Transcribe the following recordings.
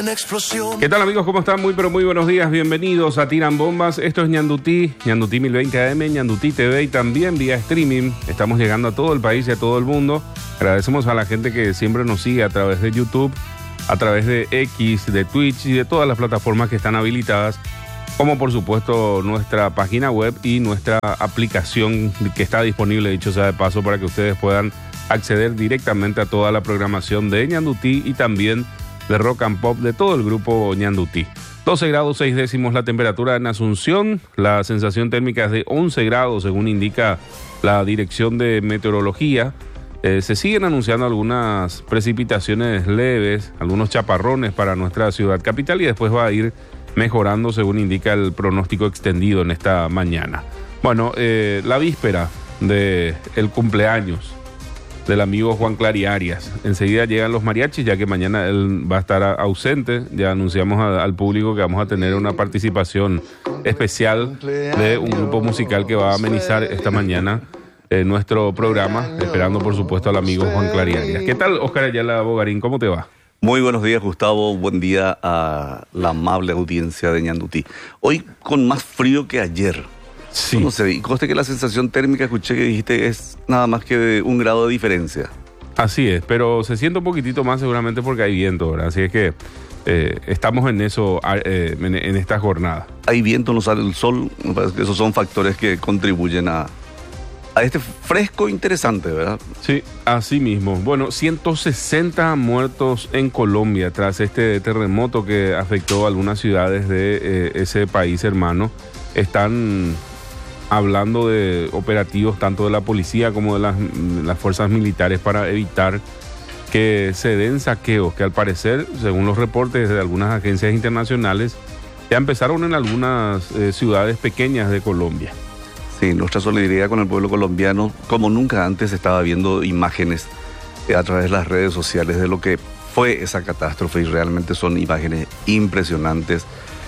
¿Qué tal, amigos? ¿Cómo están? Muy buenos días. Bienvenidos a Tiran Bombas. Esto es Ñandutí 1020 AM, Ñandutí TV y también vía streaming. Estamos llegando a todo el país y a todo el mundo. Agradecemos a la gente que siempre nos sigue a través de YouTube, a través de X, de Twitch y de todas las plataformas que están habilitadas, como por supuesto nuestra página web y nuestra aplicación que está disponible, dicho sea de paso, para que ustedes puedan acceder directamente a toda la programación de Ñandutí y también de Rock and Pop de todo el grupo Ñandutí. 12 grados 6 décimos la temperatura en Asunción, la sensación térmica es de 11 grados según indica la Dirección de Meteorología. Se siguen anunciando algunas precipitaciones leves, algunos chaparrones para nuestra ciudad capital y después va a ir mejorando según indica el pronóstico extendido en esta mañana. Bueno, la víspera del cumpleaños del amigo Juan Clary Arias. Enseguida llegan los mariachis, ya que mañana él va a estar ausente. Ya anunciamos al público que vamos a tener una participación especial de un grupo musical que va a amenizar esta mañana nuestro programa, esperando por supuesto al amigo Juan Clary Arias. ¿Qué tal, Oscar Ayala Bogarín? ¿Cómo te va? Muy buenos días, Gustavo. Buen día a la amable audiencia de Ñandutí. Hoy con más frío que ayer. Sí. No sé, y conste que la sensación térmica, escuché que dijiste, es nada más que de 1 grado de diferencia. Así es, pero se siente un poquitito más seguramente porque hay viento, ¿verdad? Así es que estamos en eso, en esta jornada. Hay viento, no sale el sol, me parece que esos son factores que contribuyen a este fresco interesante, ¿verdad? Sí, así mismo. Bueno, 160 muertos en Colombia tras este terremoto que afectó a algunas ciudades de ese país hermano. Están hablando de operativos tanto de la policía como de las fuerzas militares para evitar que se den saqueos que al parecer, según los reportes de algunas agencias internacionales, ya empezaron en algunas ciudades pequeñas de Colombia. Sí, nuestra solidaridad con el pueblo colombiano, como nunca antes estaba viendo imágenes a través de las redes sociales de lo que fue esa catástrofe y realmente son imágenes impresionantes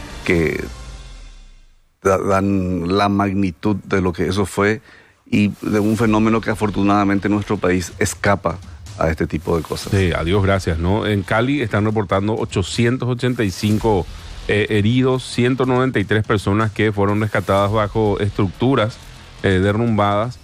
que dan la magnitud de lo que eso fue y de un fenómeno que afortunadamente nuestro país escapa a este tipo de cosas. Sí, a Dios gracias, ¿no? En Cali están reportando 885 heridos, 193 personas que fueron rescatadas bajo estructuras derrumbadas,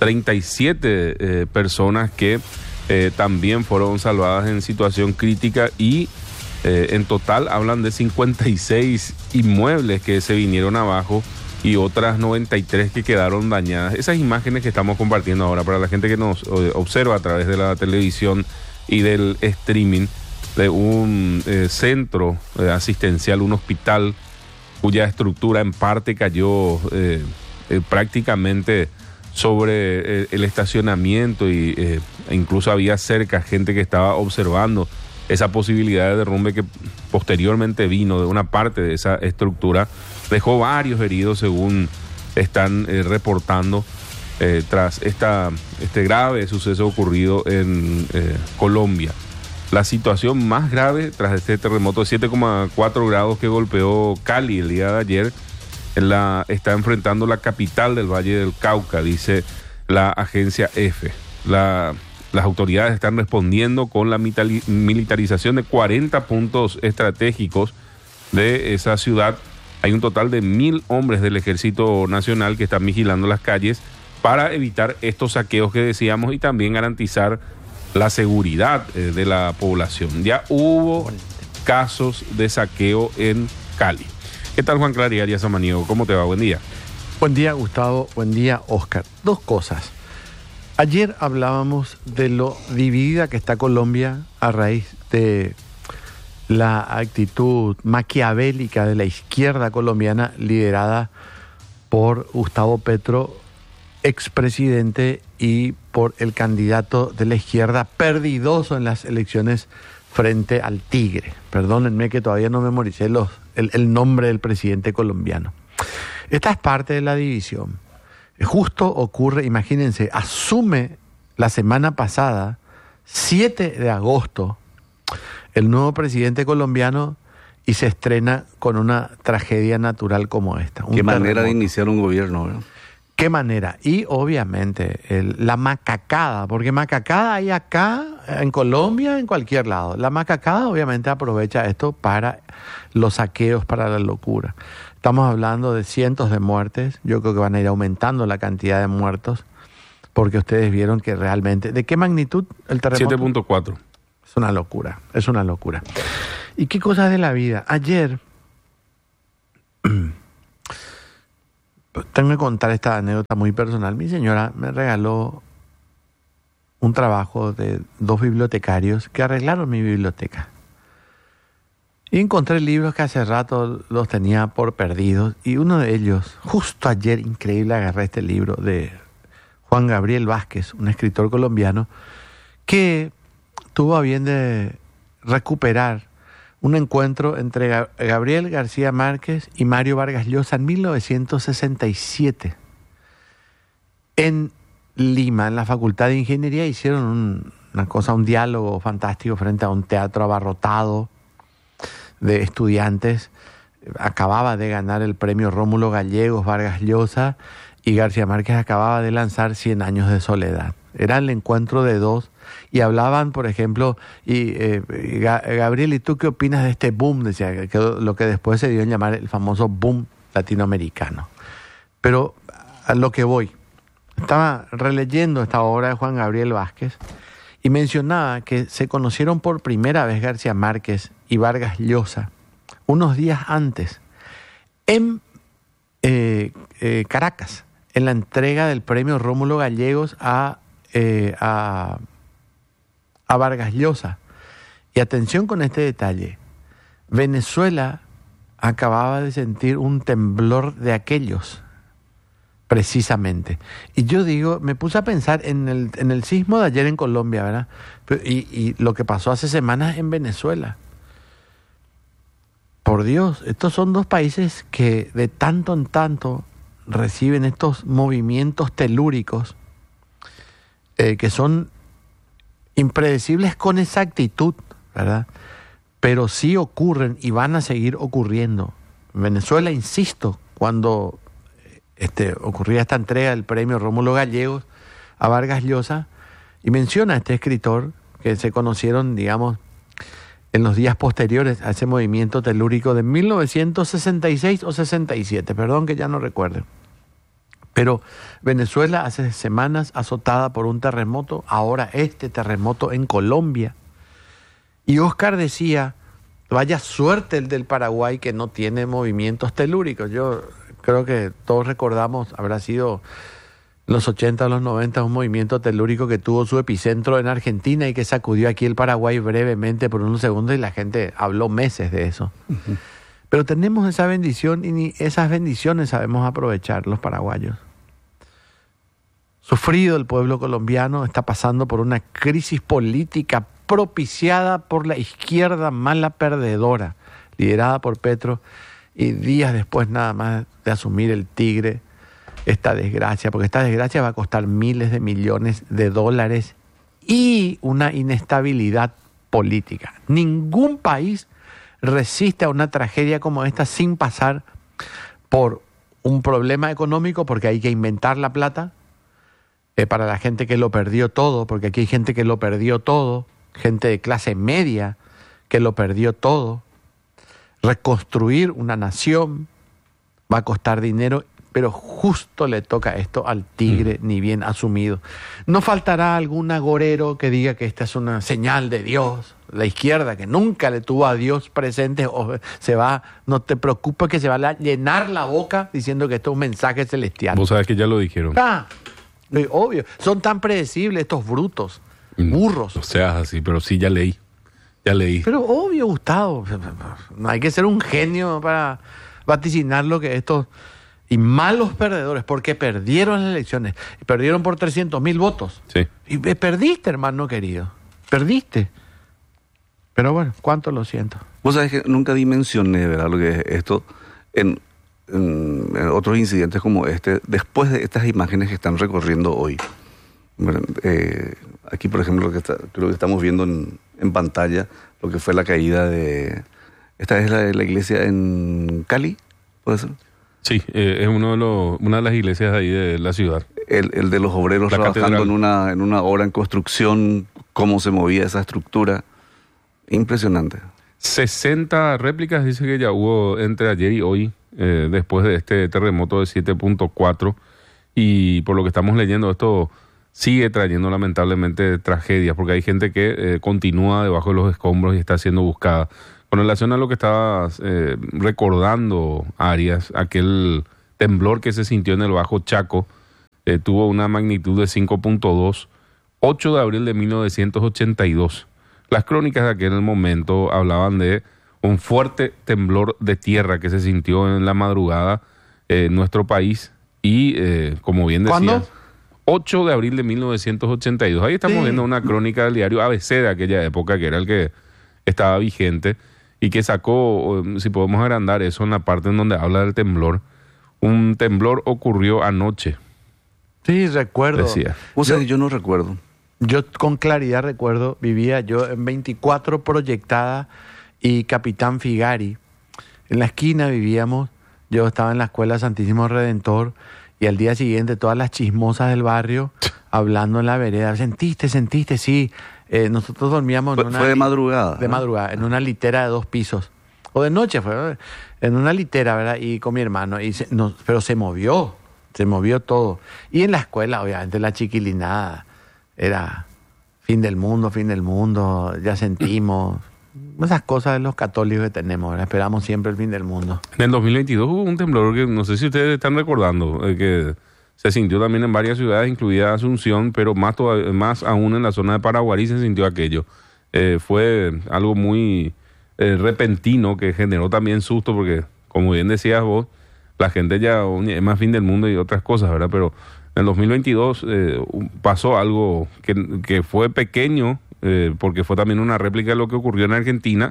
37 personas que también fueron salvadas en situación crítica y en total hablan de 56 inmuebles que se vinieron abajo y otras 93 que quedaron dañadas. Esas imágenes que estamos compartiendo ahora para la gente que nos observa a través de la televisión y del streaming de un centro asistencial, un hospital cuya estructura en parte cayó prácticamente sobre el estacionamiento e incluso había cerca gente que estaba observando esa posibilidad de derrumbe que posteriormente vino de una parte de esa estructura. Dejó varios heridos según están reportando tras este grave suceso ocurrido en Colombia. La situación más grave tras este terremoto de 7,4 grados que golpeó Cali el día de ayer está enfrentando la capital del Valle del Cauca, dice la agencia EFE. Las autoridades están respondiendo con la militarización de 40 puntos estratégicos de esa ciudad. Hay un total de 1,000 hombres del Ejército Nacional que están vigilando las calles para evitar estos saqueos que decíamos y también garantizar la seguridad de la población. Ya hubo casos de saqueo en Cali. ¿Qué tal, Juan Clary Arias Samaniego? ¿Cómo te va? Buen día. Buen día, Gustavo. Buen día, Oscar. Dos cosas. Ayer hablábamos de lo dividida que está Colombia a raíz de la actitud maquiavélica de la izquierda colombiana liderada por Gustavo Petro, expresidente, y por el candidato de la izquierda perdidoso en las elecciones frente al Tigre. Perdónenme que todavía no memoricé el nombre del presidente colombiano. Esta es parte de la división. Justo ocurre, imagínense, asume la semana pasada, 7 de agosto, el nuevo presidente colombiano y se estrena con una tragedia natural como esta. Qué manera de iniciar un gobierno, ¿verdad? ¿Qué manera? Y obviamente la macacada, porque macacada hay acá, en Colombia, en cualquier lado. La macacada obviamente aprovecha esto para los saqueos, para la locura. Estamos hablando de cientos de muertes. Yo creo que van a ir aumentando la cantidad de muertos, porque ustedes vieron que realmente... ¿De qué magnitud el terremoto? 7.4. Es una locura, es una locura. ¿Y qué cosas de la vida? Ayer... Tengo que contar esta anécdota muy personal. Mi señora me regaló un trabajo de 2 bibliotecarios que arreglaron mi biblioteca. Y encontré libros que hace rato los tenía por perdidos. Y uno de ellos, justo ayer, increíble, agarré este libro de Juan Gabriel Vázquez, un escritor colombiano, que tuvo a bien de recuperar un encuentro entre Gabriel García Márquez y Mario Vargas Llosa en 1967. En Lima, en la Facultad de Ingeniería, hicieron un diálogo fantástico frente a un teatro abarrotado de estudiantes. Acababa de ganar el premio Rómulo Gallegos Vargas Llosa y García Márquez acababa de lanzar 100 años de soledad. Era el encuentro de dos y hablaban, por ejemplo, Gabriel, ¿y tú qué opinas de este boom? Decía, que lo que después se dio en llamar el famoso boom latinoamericano. Pero a lo que voy, estaba releyendo esta obra de Juan Gabriel Vázquez y mencionaba que se conocieron por primera vez García Márquez y Vargas Llosa unos días antes en Caracas, en la entrega del premio Rómulo Gallegos a Vargas Llosa. Y atención con este detalle, Venezuela acababa de sentir un temblor de aquellos, precisamente. Y yo digo, me puse a pensar en el sismo de ayer en Colombia, ¿verdad? Y lo que pasó hace semanas en Venezuela. Por Dios, estos son dos países que de tanto en tanto reciben estos movimientos telúricos que son impredecibles con exactitud, ¿verdad? Pero sí ocurren y van a seguir ocurriendo. En Venezuela, insisto, cuando ocurría esta entrega del premio Rómulo Gallegos a Vargas Llosa, y menciona a este escritor que se conocieron, digamos, en los días posteriores a ese movimiento telúrico de 1966 o 67, perdón que ya no recuerdo. Pero Venezuela hace semanas azotada por un terremoto, ahora este terremoto en Colombia. Y Oscar decía, vaya suerte el del Paraguay que no tiene movimientos telúricos. Yo creo que todos recordamos, habrá sido en los 80 o los 90, un movimiento telúrico que tuvo su epicentro en Argentina y que sacudió aquí el Paraguay brevemente por unos segundos y la gente habló meses de eso. Uh-huh. Pero tenemos esa bendición y ni esas bendiciones sabemos aprovechar los paraguayos. Sufrido el pueblo colombiano, está pasando por una crisis política propiciada por la izquierda mala perdedora, liderada por Petro, y días después nada más de asumir el tigre, esta desgracia, porque esta desgracia va a costar miles de millones de dólares y una inestabilidad política. Ningún país resiste a una tragedia como esta sin pasar por un problema económico, porque hay que inventar la plata, para la gente que lo perdió todo, porque aquí hay gente que lo perdió todo, gente de clase media que lo perdió todo. Reconstruir una nación va a costar dinero, pero justo le toca esto al tigre, ni bien asumido. No faltará algún agorero que diga que esta es una señal de Dios. La izquierda, que nunca le tuvo a Dios presente, o no te preocupes que se va a llenar la boca diciendo que esto es un mensaje celestial. Vos sabés que ya lo dijeron. Obvio, son tan predecibles estos brutos, burros. No seas así, pero sí, ya leí. Pero obvio, Gustavo, no hay que ser un genio para vaticinar lo que estos y malos perdedores, porque perdieron las elecciones, perdieron por 300,000 votos. Sí. Y perdiste, hermano querido, perdiste. Pero bueno, cuánto lo siento. Vos sabés que nunca dimensioné, ¿verdad?, lo que es esto en otros incidentes como este, después de estas imágenes que están recorriendo hoy. Aquí, por ejemplo, creo que estamos viendo en pantalla lo que fue la caída de... Esta es la iglesia en Cali, ¿puede ser? Sí, es una de las iglesias de ahí de la ciudad. El de los obreros La trabajando catedral. en una obra en construcción, cómo se movía esa estructura. Impresionante. 60 réplicas dice que ya hubo entre ayer y hoy, después de este terremoto de 7.4. Y por lo que estamos leyendo, esto sigue trayendo lamentablemente tragedias, porque hay gente que continúa debajo de los escombros y está siendo buscada. Con relación a lo que estabas recordando, Arias, aquel temblor que se sintió en el Bajo Chaco, tuvo una magnitud de 5.2, 8 de abril de 1982. Las crónicas de aquel momento hablaban de un fuerte temblor de tierra que se sintió en la madrugada en nuestro país y, como bien decías, ¿Cuándo? 8 de abril de 1982. Ahí estamos Sí. viendo una crónica del diario ABC de aquella época, que era el que estaba vigente y que sacó, si podemos agrandar eso en la parte en donde habla del temblor. Un temblor ocurrió anoche, Sí, recuerdo. decía. O sea, yo no recuerdo. Yo con claridad recuerdo, vivía yo en 24 Proyectada y Capitán Figari. En la esquina vivíamos, yo estaba en la escuela Santísimo Redentor y al día siguiente todas las chismosas del barrio hablando en la vereda. ¿Sentiste? Sí. Nosotros dormíamos en una... Fue de madrugada. De madrugada, en una litera de 2 pisos. O de noche fue, en una litera, ¿verdad? Y con mi hermano. Pero se movió todo. Y en la escuela, obviamente, la chiquilinada era fin del mundo, ya sentimos. Esas cosas de los católicos que tenemos, ¿verdad? Esperamos siempre el fin del mundo. En el 2022 hubo un temblor que no sé si ustedes están recordando, que se sintió también en varias ciudades, incluida Asunción, pero más aún en la zona de Paraguarí se sintió aquello. Fue algo muy repentino que generó también susto porque, como bien decías vos, la gente ya es más fin del mundo y otras cosas, ¿verdad? Pero en el 2022 pasó algo que fue pequeño, porque fue también una réplica de lo que ocurrió en Argentina,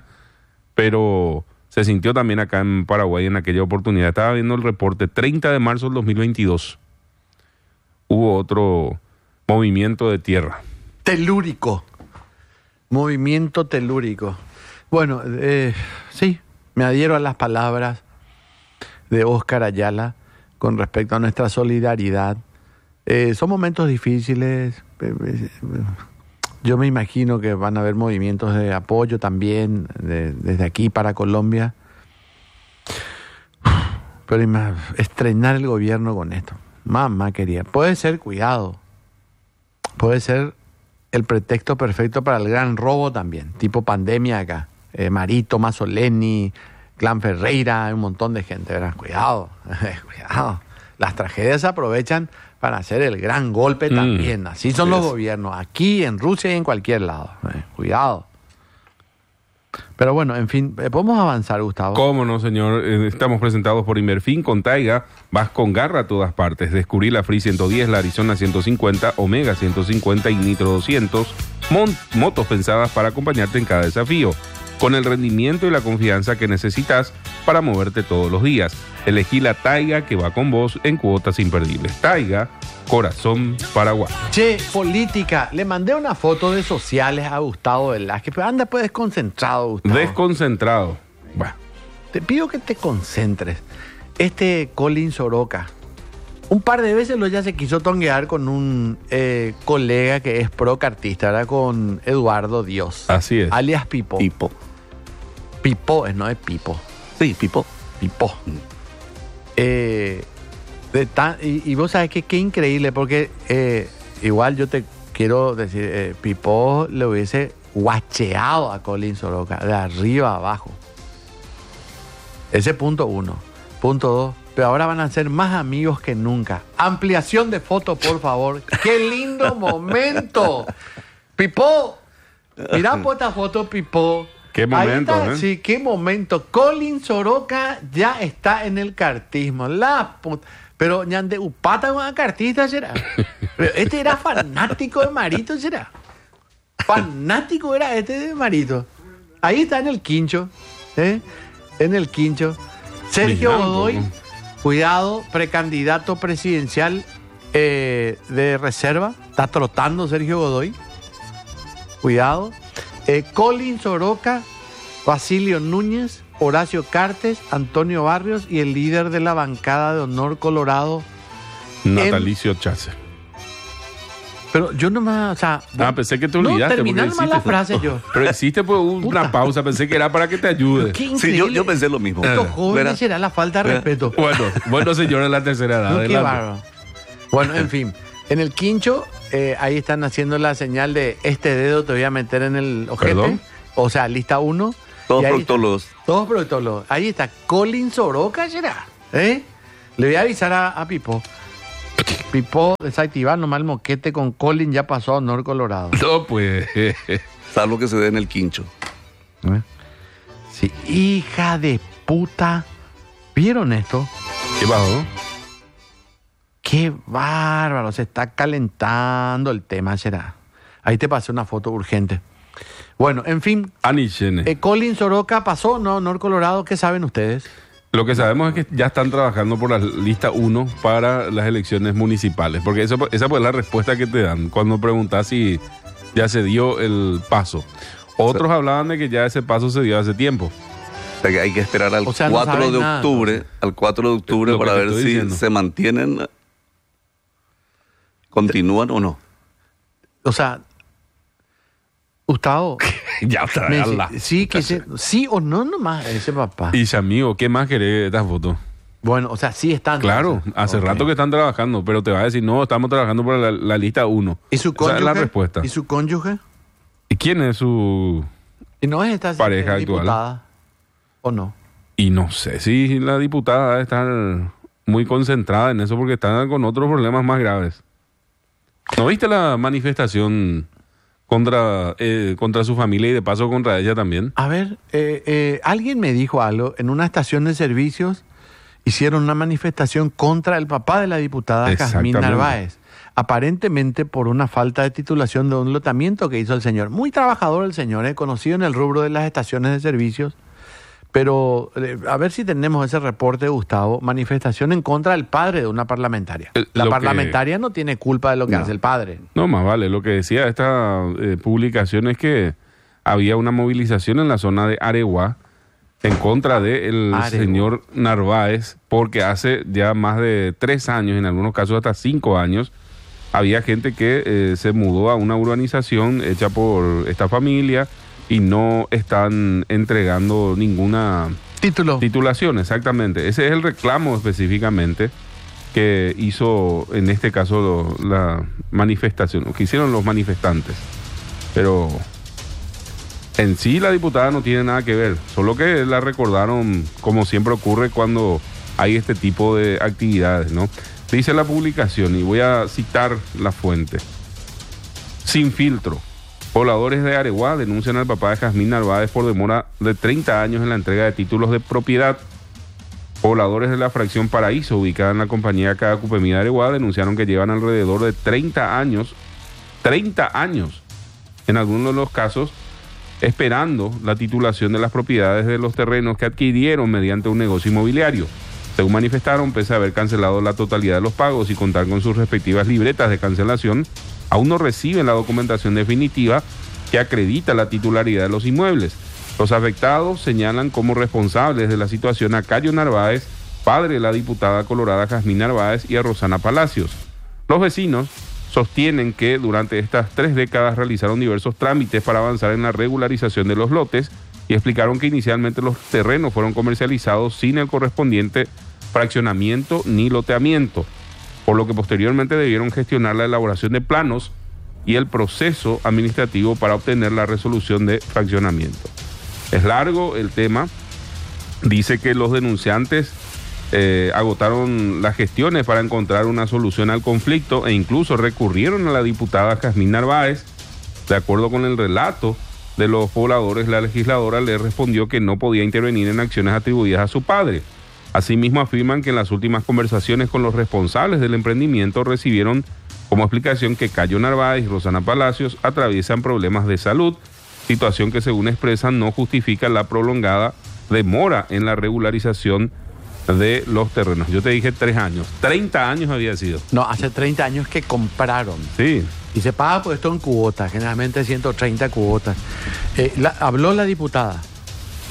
pero se sintió también acá en Paraguay en aquella oportunidad. Estaba viendo el reporte, 30 de marzo del 2022, hubo otro movimiento de tierra. Telúrico. Movimiento telúrico. Bueno, sí, me adhiero a las palabras de Óscar Ayala con respecto a nuestra solidaridad. Son momentos difíciles. Yo me imagino que van a haber movimientos de apoyo también desde aquí para Colombia. Pero estrenar el gobierno con esto. Mamá quería. Puede ser, cuidado. Puede ser el pretexto perfecto para el gran robo también. Tipo pandemia acá. Marito, Mazzoleni, Clan Ferreira, un montón de gente, ¿verdad? Cuidado. Cuidado. Las tragedias se aprovechan para hacer el gran golpe también. Así son los gobiernos. Aquí, en Rusia y en cualquier lado. Cuidado. Pero bueno, en fin, ¿podemos avanzar, Gustavo? ¿Cómo no, señor? Estamos presentados por Inmerfin con Taiga. Vas con garra a todas partes. Descubrí la Free 110, la Arizona 150, Omega 150 y Nitro 200. Motos pensadas para acompañarte en cada desafío, con el rendimiento y la confianza que necesitas para moverte todos los días. Elegí la Taiga que va con vos en cuotas imperdibles. Taiga, corazón paraguayo. Che, política. Le mandé una foto de sociales a Gustavo Velázquez, pero anda pues desconcentrado, Gustavo. Desconcentrado. Bueno, Te pido que te concentres. Colin Soroka, un par de veces ya se quiso tonguear con un colega que es procartista, ¿verdad? Con Eduardo Dios. así es. Alias Pipo. Pipo. Pipo, no es Pipo. Sí, Pipo. Pipo. Y vos sabés que qué increíble, porque igual yo te quiero decir, Pipo le hubiese guacheado a Colin Soroka de arriba a abajo. Ese punto 1. Punto 2. Pero ahora van a ser más amigos que nunca. Ampliación de foto, por favor. ¡Qué lindo momento! Pipo, mirá por esta foto, Pipo. Qué momento, Ahí está, ¿eh? Sí, qué momento. Colin Soroka ya está en el cartismo. Pero ñande upata con cartista será. Pero este era fanático de Marito, será. Fanático era este de Marito. Ahí está en el quincho. En el quincho. Sergio Brillante, Godoy, ¿no? cuidado, precandidato presidencial de reserva. Está trotando Sergio Godoy. Cuidado. Colin Soroka, Basilio Núñez, Horacio Cartes, Antonio Barrios y el líder de la bancada de Honor Colorado, Natalicio Chase. Pero yo nomás, o sea... pensé que te olvidaste. Terminar mal la frase yo. Pero hiciste pues una pausa, pensé que era para que te ayude. Qué Sí, yo pensé lo mismo. Estos jóvenes será la falta de respeto. Bueno, señor de la tercera edad. No, qué adelante. bárbaro. Bueno, en fin. En el quincho, ahí están haciendo la señal de este dedo te voy a meter en el ojete. ¿Perdón? O sea, lista 1. Todos proctólogos. Todos proctólogos. Ahí está Colin Soroka, ¿será? Le voy a avisar a Pipo. Pipo desactivar nomás el moquete con Colin, ya pasó a Honor Colorado. No, pues. Salvo que se dé en el quincho. Sí, hija de puta. ¿Vieron esto? ¿Qué pasó? Qué bárbaro, se está calentando el tema, será. Ahí te pasé una foto urgente. Bueno, en fin, Anichene. Colin Soroka pasó, ¿no? Honor Colorado, ¿qué saben ustedes? Lo que sabemos es que ya están trabajando por la lista 1 para las elecciones municipales. Porque esa pues es la respuesta que te dan cuando preguntas si ya se dio el paso. Otros hablaban de que ya ese paso se dio hace tiempo. O sea que hay que esperar al 4 de octubre, al 4 de octubre para ver si se mantienen, continúan o no. O sea, Gustavo, Ya está. sí o no nomás ese papá. Y amigo, ¿qué más querés de estas fotos? Bueno, o sea, sí están. Claro, hace rato que están trabajando, pero te va a decir, no, estamos trabajando por la lista 1. ¿Y su cónyuge? Esa es la respuesta. ¿Y su cónyuge? ¿Y quién es su ¿Y no es esta pareja diputada? actual? ¿O no? Y no sé si la diputada debe estar muy concentrada en eso porque están con otros problemas más graves. ¿No viste la manifestación contra su familia y de paso contra ella también? A ver, alguien me dijo algo. En una estación de servicios hicieron una manifestación contra el papá de la diputada Jazmín Narváez. Aparentemente por una falta de titulación de un lotamiento que hizo el señor. Muy trabajador el señor, conocido en el rubro de las estaciones de servicios. Pero a ver si tenemos ese reporte, Gustavo. Manifestación en contra del padre de una parlamentaria. La parlamentaria no tiene culpa de lo que hace el padre. No, más vale. Lo que decía esta publicación es que había una movilización en la zona de Areguá en contra del señor Narváez, porque hace ya más de 3 años, en algunos casos hasta 5 años, había gente que se mudó a una urbanización hecha por esta familia y no están entregando ninguna titulación, exactamente. Ese es el reclamo específicamente que hizo en este caso la manifestación, que hicieron los manifestantes. Pero en sí la diputada no tiene nada que ver, solo que la recordaron como siempre ocurre cuando hay este tipo de actividades, ¿no? Dice la publicación, y voy a citar la fuente. Sin filtro. Pobladores de Areguá denuncian al papá de Jazmín Narváez por demora de 30 años en la entrega de títulos de propiedad. Pobladores de la fracción Paraíso, ubicada en la compañía Cacupemí de Areguá, denunciaron que llevan alrededor de 30 años, en algunos de los casos, esperando la titulación de las propiedades de los terrenos que adquirieron mediante un negocio inmobiliario. Según manifestaron, pese a haber cancelado la totalidad de los pagos y contar con sus respectivas libretas de cancelación, aún no reciben la documentación definitiva que acredita la titularidad de los inmuebles. Los afectados señalan como responsables de la situación a Cayo Narváez, padre de la diputada colorada Jazmín Narváez, y a Rosana Palacios. Los vecinos sostienen que durante estas 3 décadas realizaron diversos trámites para avanzar en la regularización de los lotes y explicaron que inicialmente los terrenos fueron comercializados sin el correspondiente fraccionamiento ni loteamiento, por lo que posteriormente debieron gestionar la elaboración de planos y el proceso administrativo para obtener la resolución de fraccionamiento. Es largo el tema. Dice que los denunciantes agotaron las gestiones para encontrar una solución al conflicto e incluso recurrieron a la diputada Jazmín Narváez. De acuerdo con el relato de los pobladores, la legisladora le respondió que no podía intervenir en acciones atribuidas a su padre. Asimismo, afirman que en las últimas conversaciones con los responsables del emprendimiento recibieron como explicación que Cayo Narváez y Rosana Palacios atraviesan problemas de salud, situación que según expresan no justifica la prolongada demora en la regularización de los terrenos. Yo te dije 3 años, 30 años había sido. No, hace 30 años que compraron. Sí. Y se paga por esto en cuotas, generalmente 130 cuotas. Habló la diputada.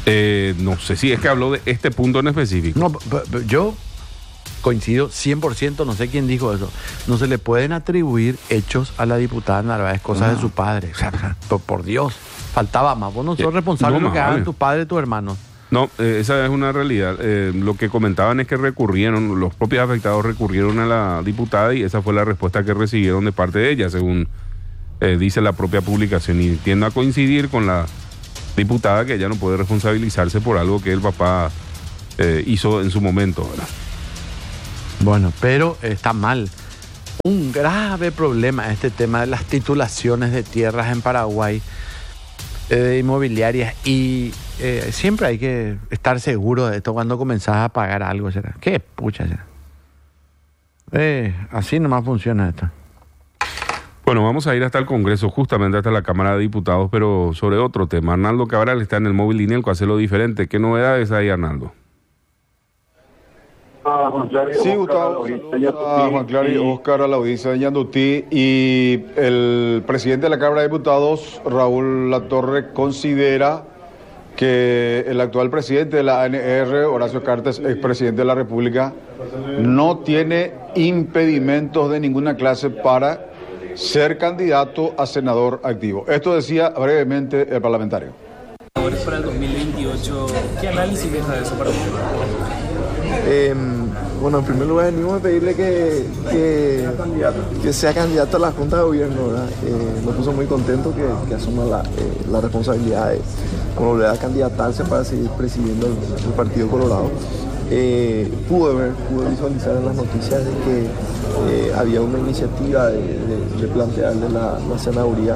No sé si es que habló de este punto en específico. No, yo coincido 100%, no sé quién dijo eso. No se le pueden atribuir hechos a la diputada Narváez, cosas de su padre. O sea, por Dios, faltaba más. Vos no sos responsable de lo que hagan tus padres y tus hermanos. No, esa es una realidad. Lo que comentaban es que recurrieron, los propios afectados recurrieron a la diputada y esa fue la respuesta que recibieron de parte de ella, según dice la propia publicación. Y tiendo a coincidir con la diputada que ella no puede responsabilizarse por algo que el papá hizo en su momento, ¿verdad? Bueno, pero está mal. Un grave problema este tema de las titulaciones de tierras en Paraguay, inmobiliarias, y siempre hay que estar seguro de esto cuando comenzás a pagar algo. ¿Será? ¿Qué pucha? Así nomás funciona esto. Bueno, vamos a ir hasta el Congreso, justamente hasta la Cámara de Diputados, pero sobre otro tema. Arnaldo Cabral está en el móvil Linelco, hace lo diferente. ¿Qué novedades hay, Arnaldo? Sí, Gustavo, a Juan Clary, Oscar, a la audiencia de Ñandutí, y el presidente de la Cámara de Diputados, Raúl Latorre, considera que el actual presidente de la ANR, Horacio Cartes, expresidente de la República, no tiene impedimentos de ninguna clase para ser candidato a senador activo. Esto decía brevemente el parlamentario. Para el 2028, ¿qué análisis deja de eso para usted? Bueno, en primer lugar venimos a pedirle que sea candidato a la Junta de Gobierno, ¿verdad? Nos puso muy contento que asuma la responsabilidad de volver a candidatarse para seguir presidiendo el Partido Colorado. Pude visualizar en las noticias de que había una iniciativa de plantearle la senaduría.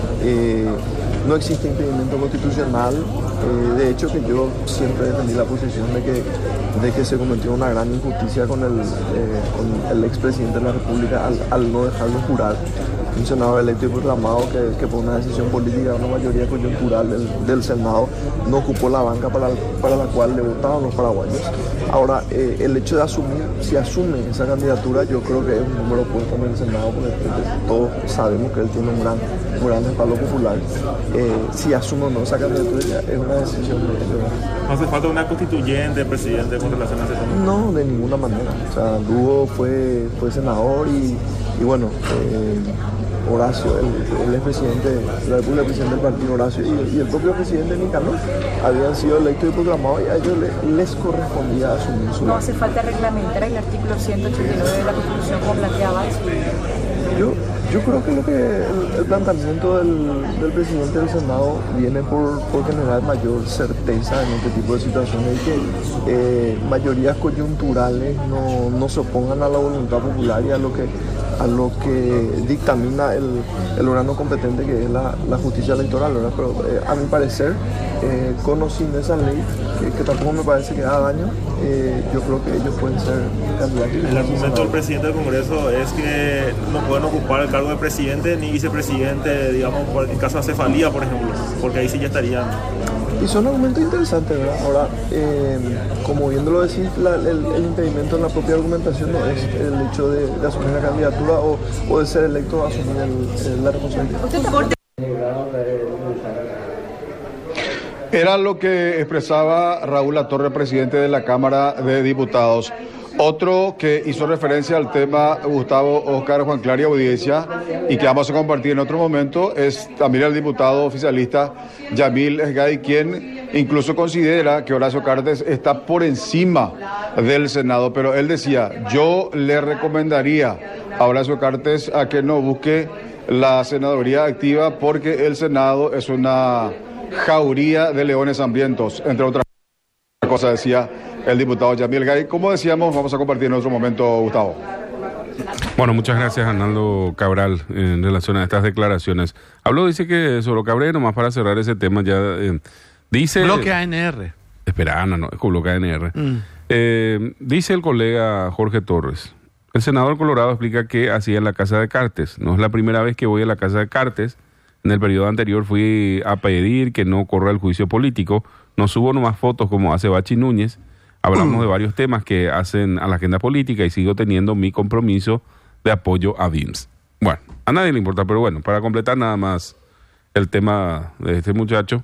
No existe impedimento constitucional. De hecho, que yo siempre defendí la posición de que se cometió una gran injusticia con el expresidente de la República al no dejarlo jurar. Un senador electo y proclamado que por una decisión política, una mayoría coyuntural del Senado, no ocupó la banca para la cual le votaban los paraguayos. Ahora, el hecho de asumir, si asume esa candidatura, yo creo que es un número puesto en el Senado, porque todos sabemos que él tiene un gran respaldo popular. Si asume o no esa candidatura, es una decisión de él. ¿No hace falta una constituyente, presidente, con relación a ese tema? No, de ninguna manera. O sea, Lugo fue senador y bueno, Horacio, el expresidente de la República, el presidente del partido Horacio, y el propio presidente Nicanor habían sido electos y proclamados, y a ellos les correspondía asumir su... ¿No hace falta reglamentar el artículo 189 de la Constitución como planteaba eso? Yo creo que el planteamiento del presidente del Senado viene por generar mayor certeza en este tipo de situaciones, y que mayorías coyunturales no se opongan a la voluntad popular y a lo que dictamina el órgano competente, que es la justicia electoral, ¿verdad? Pero a mi parecer, con o sin esa ley, que tampoco me parece que haga daño, yo creo que ellos pueden ser candidatos. El argumento del presidente del Congreso es que no pueden ocupar el cargo de presidente ni vicepresidente, digamos, en caso de acefalía, por ejemplo, porque ahí sí ya estarían. Y son argumentos interesantes, ¿verdad? Ahora, como bien lo decís, el impedimento en la propia argumentación no es el hecho de asumir la candidatura o de ser electo a asumir la responsabilidad. Era lo que expresaba Raúl Latorre, presidente de la Cámara de Diputados. Otro que hizo referencia al tema, Gustavo, Oscar, Juan Clary, audiencia, y que vamos a compartir en otro momento, es también el diputado oficialista Yamil Esgay, quien incluso considera que Horacio Cartes está por encima del Senado, pero él decía, yo le recomendaría a Horacio Cartes a que no busque la senaduría activa, porque el Senado es una jauría de leones hambrientos, entre otras cosas, decía el diputado Yamil Gay. Como decíamos, vamos a compartir en otro momento, Gustavo. Bueno, muchas gracias, Arnaldo Cabral, en relación a estas declaraciones. Dice que sobre Cabrera, nomás para cerrar ese tema, ya dice... Bloque ANR. Espera, Ana, no, es con bloque ANR. Dice el colega Jorge Torres, el senador Colorado explica que hacía en la casa de Cartes. No es la primera vez que voy a la casa de Cartes. En el periodo anterior fui a pedir que no corra el juicio político. No subo nomás fotos como hace Bachi Núñez. Hablamos de varios temas que hacen a la agenda política y sigo teniendo mi compromiso de apoyo a VIMS. Bueno, a nadie le importa, pero bueno, para completar nada más el tema de este muchacho,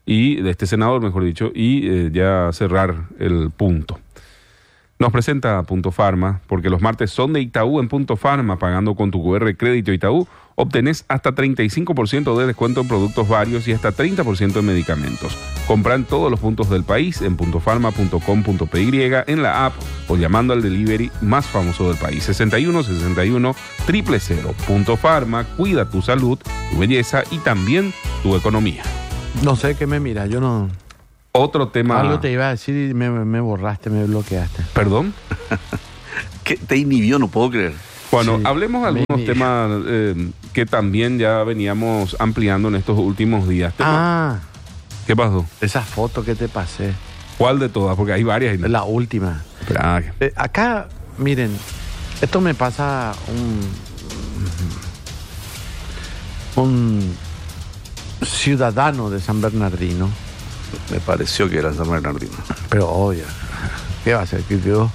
y de este senador, mejor dicho, y ya cerrar el punto. Nos presenta Punto Farma, porque los martes son de Itaú en Punto Farma. Pagando con tu QR Crédito Itaú, obtenés hasta 35% de descuento en productos varios y hasta 30% en medicamentos. Compra en todos los puntos del país, en puntofarma.com.py, en la app o llamando al delivery más famoso del país, 61 61 000. Punto Farma, cuida tu salud, tu belleza y también tu economía. No sé qué me mira, yo no... Otro tema... Algo te iba a decir y me borraste, me bloqueaste. ¿Perdón? ¿Qué te inhibió? No puedo creer. Bueno, Sí, hablemos de algunos temas que también ya veníamos ampliando en estos últimos días. ¿Qué pasó? Esa foto que te pasé, ¿Cuál de todas? Porque hay varias. la última. Espera, Acá, miren, esto me pasa un ciudadano de San Bernardino, Me pareció que era San Bernardino. pero obvio, ¿qué va a ser? Que yo,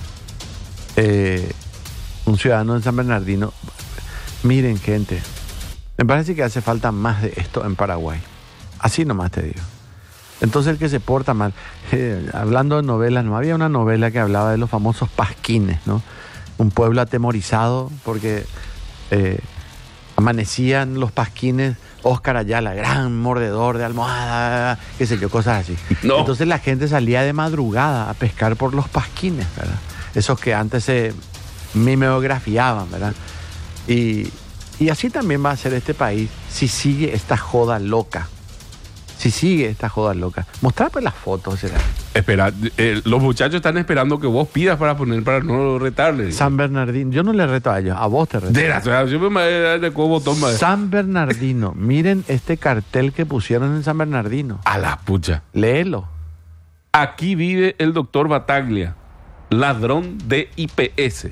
un ciudadano de San Bernardino, miren gente, me parece que hace falta más de esto en Paraguay. Así nomás te digo. Entonces el que se porta mal, hablando de novelas, no había una novela que hablaba de los famosos pasquines, ¿no? Un pueblo atemorizado porque amanecían los pasquines, Óscar Ayala, gran mordedor de almohada, qué sé yo, cosas así. No. Entonces la gente salía de madrugada a pescar por los pasquines, ¿verdad? Esos que antes se mimeografiaban, ¿verdad? Y así también va a ser este país si sigue esta joda loca. Si sigue esta joda loca. Mostrar pues las fotos, será. espera, los muchachos están esperando que vos pidas para poner, para no retarle. San Bernardino, yo no le reto a ellos, a vos te reto. Yo me de botón. San Bernardino, miren este cartel que pusieron en San Bernardino. A la pucha. Léelo. Aquí vive el doctor Bataglia, ladrón de IPS.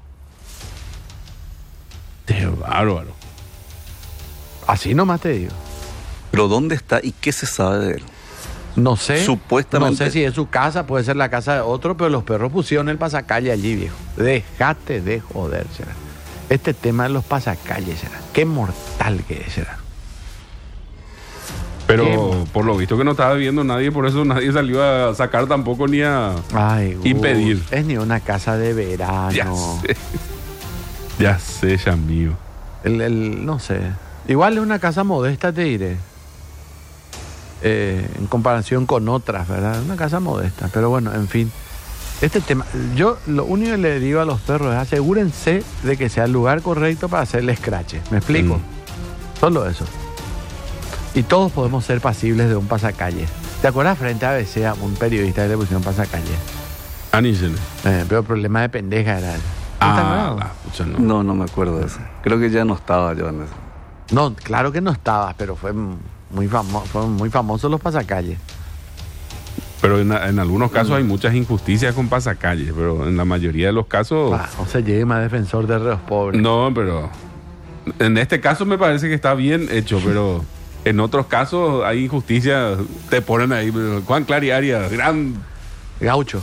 Qué bárbaro. Así nomás te digo. ¿Pero dónde está y qué se sabe de él? No sé. Supuestamente. No sé si es su casa, puede ser la casa de otro, pero los perros pusieron el pasacalle allí, viejo. Déjate de joder, será. Este tema de los pasacalles, será. Qué mortal que es, será. Pero por lo visto que no estaba viendo nadie, por eso nadie salió a sacar tampoco ni a Ay, impedir. Es ni una casa de verano. Ya sé, ya mío. No sé. Igual es una casa modesta, te diré. En comparación con otras, ¿verdad? Una casa modesta. Pero bueno, en fin. Este tema, yo lo único que le digo a los perros es asegúrense de que sea el lugar correcto para hacerle scratch. ¿Me explico? Solo eso. Y todos podemos ser pasibles de un pasacalle. ¿Te acuerdas frente a ABC a un periodista que le pusieron pasacalle? Anísele. Pero el problema de pendeja era él. No me acuerdo de eso. Creo que ya no estaba yo en eso. No, claro que no estaba, pero fueron muy famosos los pasacalles. Pero en algunos casos hay muchas injusticias con pasacalles, pero en la mayoría de los casos... O sea, llegue más defensor de reos pobres. No, pero en este caso me parece que está bien hecho, pero en otros casos hay injusticia, te ponen ahí, Juan Clary Arias, gran gaucho.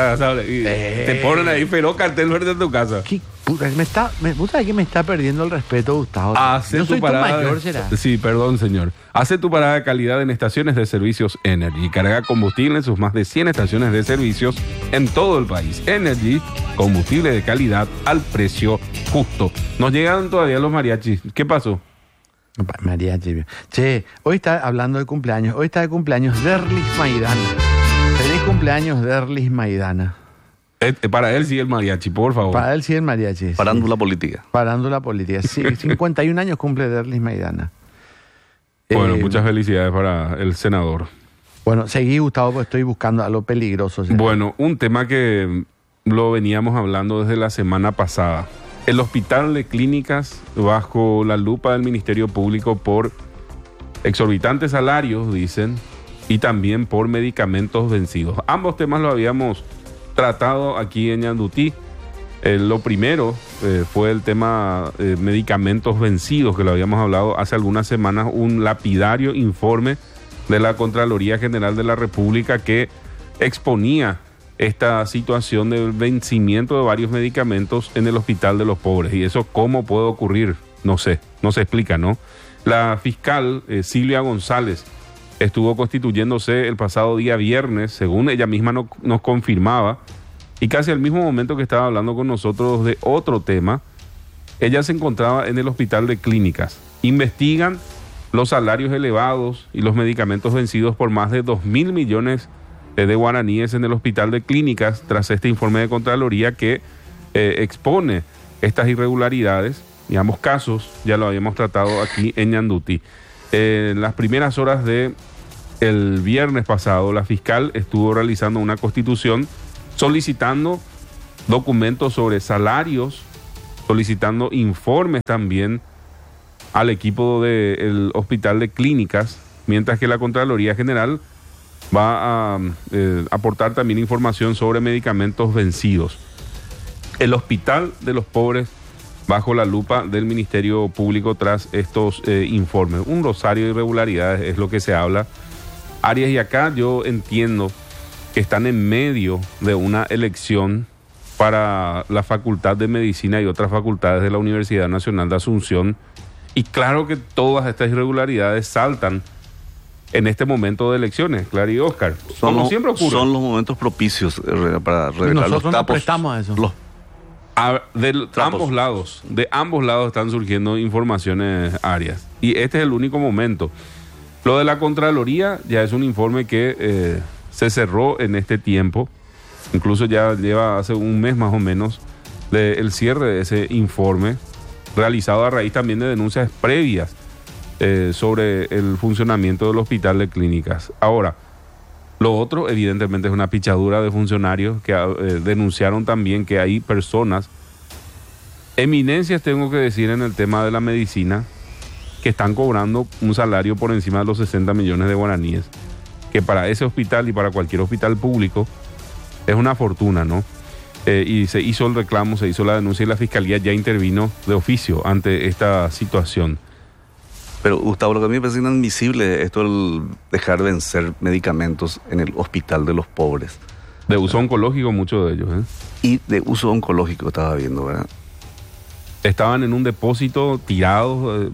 Te ponen ahí feroz cartel verde en tu casa. ¿Qué puta? ¿Vos sabés que me está perdiendo el respeto, Gustavo? Yo soy tu mayor, ¿será? Sí, perdón, señor. Hace tu parada de calidad en estaciones de servicios Energy. Carga combustible en sus más de 100 estaciones de servicios en todo el país. Energy, combustible de calidad al precio justo. Nos llegan todavía los mariachis. ¿Qué pasó? Mariachi. Che, hoy está hablando de cumpleaños. Hoy está de cumpleaños Derlis Maidana. Feliz cumpleaños, Derlis Maidana. Para él sí el mariachi, por favor. Para él sí el mariachi. Parándula política. Parándula política. Sí, 51 años cumple Derlis Maidana. Bueno, muchas felicidades para el senador. Bueno, seguí, Gustavo, porque estoy buscando algo peligroso. ¿Sí? Bueno, un tema que lo veníamos hablando desde la semana pasada. El hospital de clínicas bajo la lupa del Ministerio Público por exorbitantes salarios, dicen, y también por medicamentos vencidos. Ambos temas lo habíamos tratado aquí en Ñandutí. Lo primero fue el tema medicamentos vencidos, que lo habíamos hablado hace algunas semanas, un lapidario informe de la Contraloría General de la República que exponía esta situación del vencimiento de varios medicamentos en el Hospital de los Pobres. Y eso, ¿cómo puede ocurrir? No sé, no se explica, ¿no? La fiscal Silvia González estuvo constituyéndose el pasado día viernes, según ella misma nos confirmaba, y casi al mismo momento que estaba hablando con nosotros de otro tema, ella se encontraba en el hospital de clínicas. Investigan los salarios elevados y los medicamentos vencidos por más de 2.000 millones de guaraníes en el hospital de clínicas tras este informe de Contraloría que expone estas irregularidades y ambos casos ya lo habíamos tratado aquí en Ñandutí. En las primeras horas del viernes pasado, la fiscal estuvo realizando una constitución solicitando documentos sobre salarios, solicitando informes también al equipo del hospital de clínicas, mientras que la Contraloría General va a aportar también información sobre medicamentos vencidos. El Hospital de los Pobres bajo la lupa del Ministerio Público tras estos informes. Un rosario de irregularidades es lo que se habla. Arias, y acá yo entiendo que están en medio de una elección para la Facultad de Medicina y otras facultades de la Universidad Nacional de Asunción. Y claro que todas estas irregularidades saltan en este momento de elecciones, Clara y Oscar. Como siempre ocurre. Son los momentos propicios para revelar los tapos. Nosotros nos prestamos a eso. De ambos lados están surgiendo informaciones Arias. Y este es el único momento. Lo de la Contraloría ya es un informe que se cerró en este tiempo. Incluso ya lleva hace un mes más o menos el cierre de ese informe, realizado a raíz también de denuncias previas sobre el funcionamiento del hospital de clínicas. Ahora, lo otro evidentemente es una pichadura de funcionarios que denunciaron también que hay personas, eminencias tengo que decir en el tema de la medicina, que están cobrando un salario por encima de los 60 millones de guaraníes, que para ese hospital y para cualquier hospital público es una fortuna, ¿no? Y se hizo el reclamo, se hizo la denuncia y la Fiscalía ya intervino de oficio ante esta situación. Pero Gustavo, lo que a mí me parece inadmisible esto, el dejar vencer medicamentos en el Hospital de los Pobres. De uso oncológico muchos de ellos, ¿eh? Y de uso oncológico estaba viendo, ¿verdad? Estaban en un depósito tirados.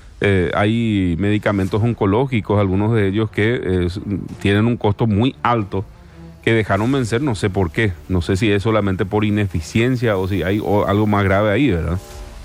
Hay medicamentos oncológicos, algunos de ellos que tienen un costo muy alto, que dejaron vencer, no sé por qué. No sé si es solamente por ineficiencia o si hay algo más grave ahí, ¿verdad?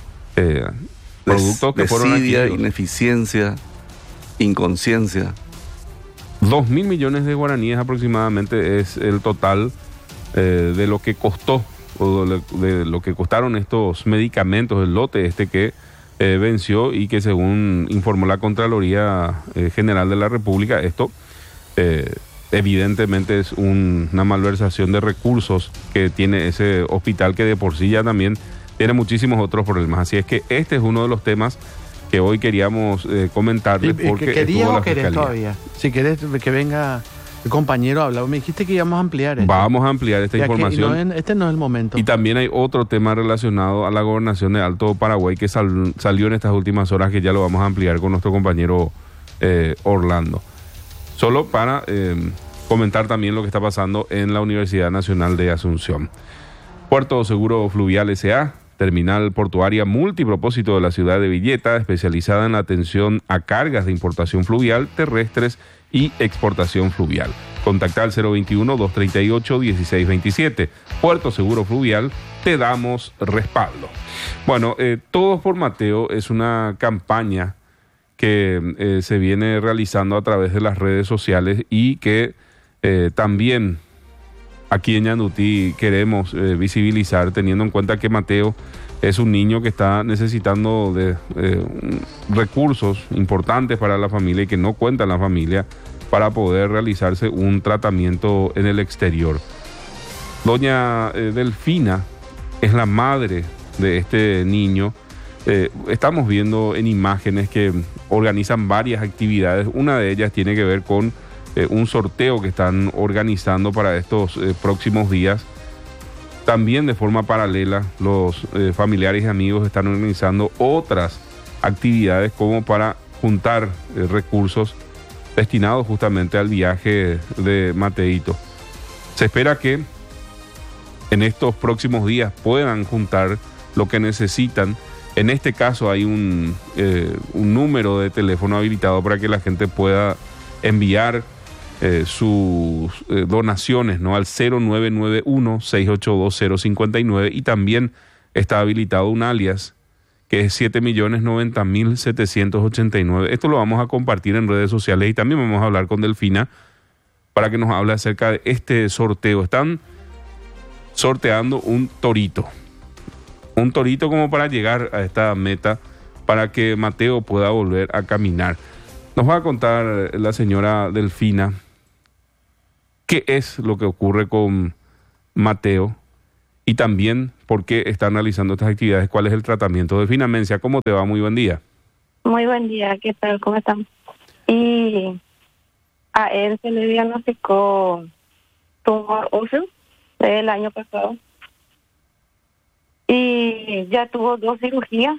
Productos que fueron desidia, ineficiencia, inconsciencia. 2.000 millones de guaraníes aproximadamente es el total de lo que costó, o de lo que costaron estos medicamentos, el lote que venció y que según informó la Contraloría General de la República, esto evidentemente es una malversación de recursos que tiene ese hospital, que de por sí ya también tiene muchísimos otros problemas. Así es que este es uno de los temas que hoy queríamos comentarles. Porque ¿querías o querés todavía? Si querés que venga el compañero a hablar. Me dijiste que íbamos a ampliar esto. Vamos a ampliar esta información. Este no es el momento. Y también hay otro tema relacionado a la gobernación de Alto Paraguay que salió en estas últimas horas, que ya lo vamos a ampliar con nuestro compañero Orlando. Solo para comentar también lo que está pasando en la Universidad Nacional de Asunción. Puerto Seguro Fluvial S.A., terminal portuaria multipropósito de la ciudad de Villeta, especializada en la atención a cargas de importación fluvial, terrestres y exportación fluvial. Contacta al 021-238-1627. Puerto Seguro Fluvial, te damos respaldo. Bueno, Todos por Mateo es una campaña que se viene realizando a través de las redes sociales y que también aquí en Ñandutí queremos visibilizar, teniendo en cuenta que Mateo es un niño que está necesitando de recursos importantes para la familia y que no cuenta en la familia para poder realizarse un tratamiento en el exterior. Doña Delfina es la madre de este niño. Estamos viendo en imágenes que organizan varias actividades. Una de ellas tiene que ver con un sorteo que están organizando para estos próximos días. También de forma paralela, los familiares y amigos están organizando otras actividades como para juntar recursos destinados justamente al viaje de Mateito. Se espera que en estos próximos días puedan juntar lo que necesitan. En este caso hay un número de teléfono habilitado para que la gente pueda enviar sus donaciones, ¿no?, al 0991-682-059, y también está habilitado un alias que es 7.090.789. Esto lo vamos a compartir en redes sociales y también vamos a hablar con Delfina para que nos hable acerca de este sorteo. Están sorteando un torito como para llegar a esta meta, para que Mateo pueda volver a caminar. Nos va a contar la señora Delfina qué es lo que ocurre con Mateo y también por qué está analizando estas actividades, cuál es el tratamiento. Delfina Mencia, ¿cómo te va? Muy buen día. Muy buen día, ¿qué tal? ¿Cómo están? Y a él se le diagnosticó tumor óseo del año pasado. Y ya tuvo 2 cirugías.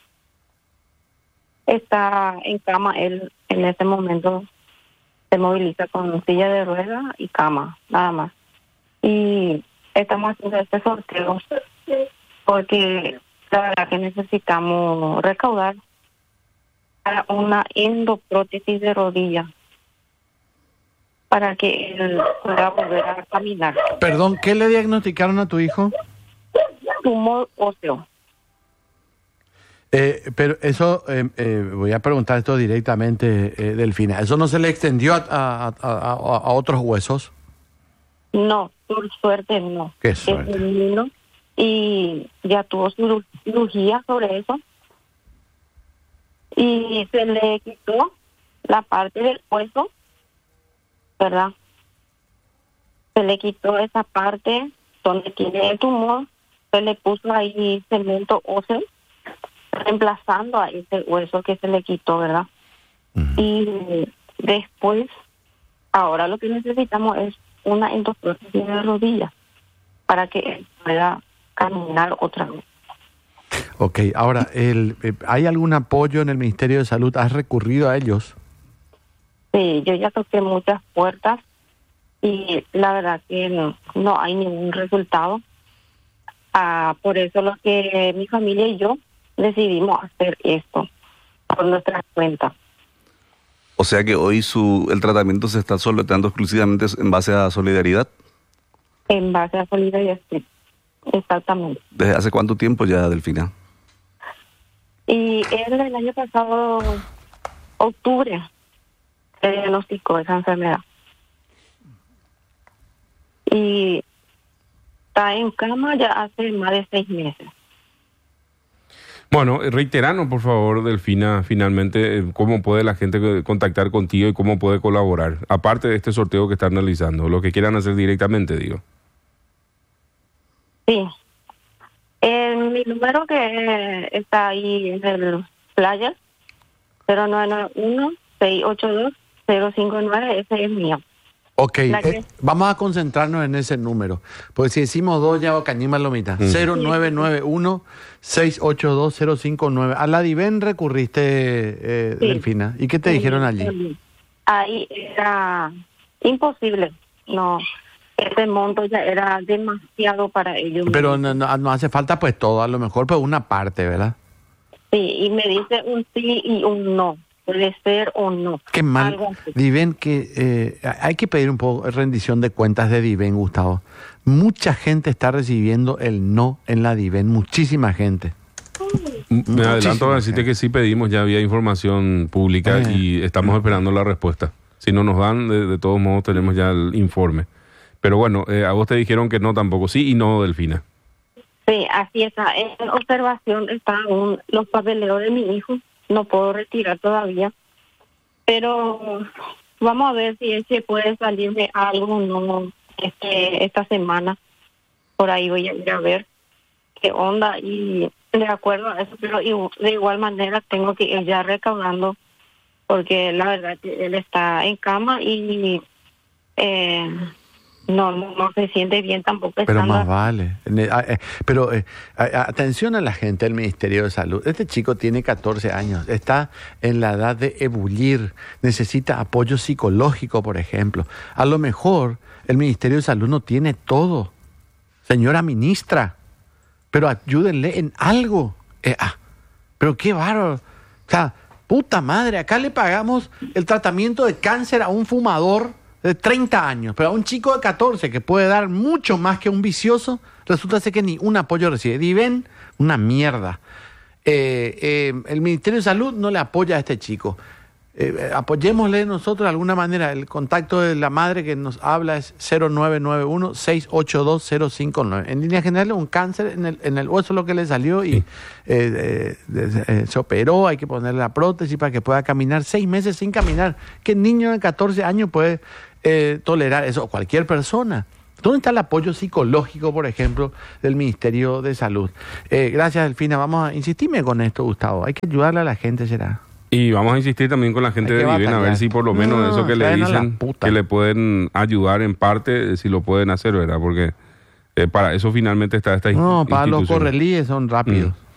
Está en cama, él en este momento se moviliza con silla de ruedas y cama, nada más. Y estamos haciendo este sorteo porque la verdad que necesitamos recaudar para una endoprótesis de rodilla para que él pueda volver a caminar. Perdón, ¿qué le diagnosticaron a tu hijo? Tumor óseo. Pero eso, voy a preguntar esto directamente, Delfina. ¿Eso no se le extendió a otros huesos? No, por suerte no. Qué suerte. Es benigno y ya tuvo cirugía sobre eso. Y se le quitó la parte del hueso, ¿verdad? Se le quitó esa parte donde tiene el tumor, se le puso ahí cemento óseo, reemplazando a ese hueso que se le quitó, ¿verdad? Y después, ahora lo que necesitamos es una endoprótesis de rodilla para que él pueda caminar otra vez. Ok, ahora, ¿hay algún apoyo en el Ministerio de Salud? ¿Has recurrido a ellos? Sí, yo ya toqué muchas puertas y la verdad que no hay ningún resultado. Por eso lo que mi familia y yo decidimos hacer esto por nuestra cuenta. O sea que hoy el tratamiento se está solventando exclusivamente en base a solidaridad. En base a solidaridad, sí. Exactamente. ¿Desde hace cuánto tiempo ya, Delfina? Y él el año pasado, octubre, se diagnosticó esa enfermedad. Y está en cama ya hace más de 6 meses. Bueno, reiteranos, por favor, Delfina, finalmente, cómo puede la gente contactar contigo y cómo puede colaborar, aparte de este sorteo que están analizando, lo que quieran hacer directamente, digo. Sí. Mi número que está ahí en el flyer, 0991-682-059, ese es mío. Ok, vamos a concentrarnos en ese número, porque si decimos 2 ya cañima lo mitad. 0991-682-059. A la Diven recurriste, sí. Delfina, ¿y qué te dijeron allí? Ahí era imposible, no, ese monto ya era demasiado para ellos. Pero no hace falta pues todo, a lo mejor pues una parte, ¿verdad? Sí, y me dice un sí y un no. Puede ser o no. Qué mal. Diven, que hay que pedir un poco de rendición de cuentas de Diven, Gustavo. Mucha gente está recibiendo el no en la Diven, muchísima gente. Me adelanto a decirte que sí pedimos, ya había información pública y estamos esperando la respuesta. Si no nos dan, de todos modos tenemos ya el informe. Pero bueno, a vos te dijeron que no tampoco, sí y no, Delfina. Sí, así está. En observación están los papeleos de mi hijo. No puedo retirar todavía, pero vamos a ver si puede salirme algo o no esta semana. Por ahí voy a ir a ver qué onda y de acuerdo a eso, pero de igual manera tengo que ir ya recaudando porque la verdad que él está en cama y no se siente bien tampoco. Pero más vale. Pero atención a la gente del Ministerio de Salud. Este chico tiene 14 años, está en la edad de ebullir, necesita apoyo psicológico, por ejemplo. A lo mejor el Ministerio de Salud no tiene todo, señora ministra, pero ayúdenle en algo. Pero qué bárbaro. O sea, Puta madre, acá le pagamos el tratamiento de cáncer a un fumador de 30 años, pero a un chico de 14 que puede dar mucho más que un vicioso, resulta ser que ni un apoyo recibe. Diven, una mierda. El Ministerio de Salud no le apoya a este chico. Apoyémosle nosotros de alguna manera. El contacto de la madre que nos habla es 0991-682-059. En línea general, un cáncer en el hueso lo que le salió y se operó. Hay que ponerle la prótesis para que pueda caminar 6 meses sin caminar. ¿Qué niño de 14 años puede tolerar eso? Cualquier persona. ¿Dónde está el apoyo psicológico, por ejemplo, del Ministerio de Salud? Gracias, Delfina. Vamos a insistirme con esto, Gustavo. Hay que ayudarle a la gente, será. Y vamos a insistir también con la gente de Diven a ver si por lo menos eso que le dicen, que le pueden ayudar en parte, si lo pueden hacer, ¿verdad? Porque para eso finalmente está esta institución. No, para los correlíes son rápidos.